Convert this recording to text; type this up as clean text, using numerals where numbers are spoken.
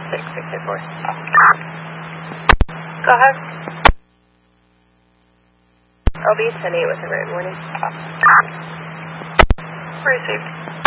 6664. Go ahead. LB 108 with a written warning. Received.